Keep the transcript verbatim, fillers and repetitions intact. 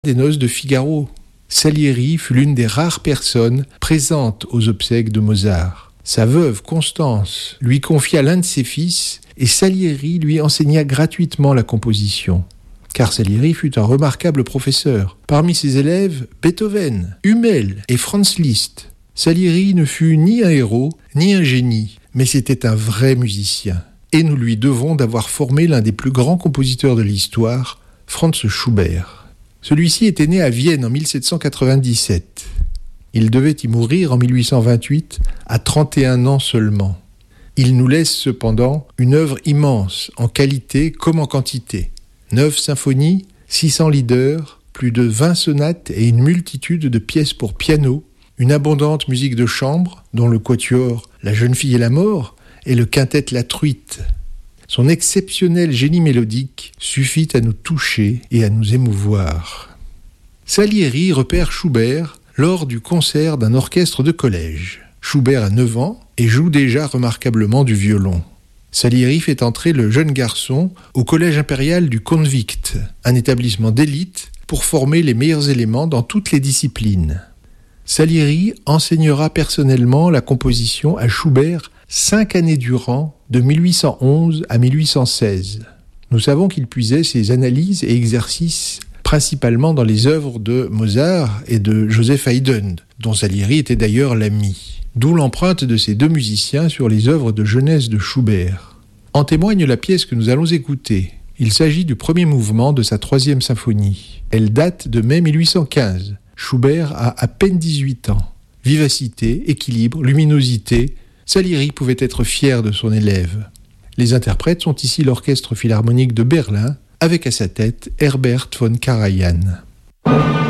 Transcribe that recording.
des noces de Figaro. Salieri fut l'une des rares personnes présentes aux obsèques de Mozart. Sa veuve, Constance, lui confia l'un de ses fils et Salieri lui enseigna gratuitement la composition. Car Salieri fut un remarquable professeur. Parmi ses élèves, Beethoven, Hummel et Franz Liszt. Salieri ne fut ni un héros, ni un génie, mais c'était un vrai musicien. Et nous lui devons d'avoir formé l'un des plus grands compositeurs de l'histoire, Franz Schubert. Celui-ci était né à Vienne en mille sept cent quatre-vingt-dix-sept. Il devait y mourir en mille huit cent vingt-huit, à trente et un ans seulement. Il nous laisse cependant une œuvre immense, en qualité comme en quantité. Neuf symphonies, six cents lieder, plus de vingt sonates et une multitude de pièces pour piano, une abondante musique de chambre, dont le quatuor La jeune fille et la mort et le quintet La truite. Son exceptionnel génie mélodique suffit à nous toucher et à nous émouvoir. Salieri repère Schubert lors du concert d'un orchestre de collège. Schubert a neuf ans et joue déjà remarquablement du violon. Salieri fait entrer le jeune garçon au collège impérial du Convict, un établissement d'élite pour former les meilleurs éléments dans toutes les disciplines. Salieri enseignera personnellement la composition à Schubert cinq années durant, de mille huit cent onze à mille huit cent seize. Nous savons qu'il puisait ses analyses et exercices principalement dans les œuvres de Mozart et de Joseph Haydn, dont Salieri était d'ailleurs l'ami. D'où l'empreinte de ces deux musiciens sur les œuvres de jeunesse de Schubert. En témoigne la pièce que nous allons écouter. Il s'agit du premier mouvement de sa troisième symphonie. Elle date de mai mille huit cent quinze. Schubert a à peine dix-huit ans. Vivacité, équilibre, luminosité, Salieri pouvait être fier de son élève. Les interprètes sont ici l'Orchestre Philharmonique de Berlin, avec à sa tête Herbert von Karajan.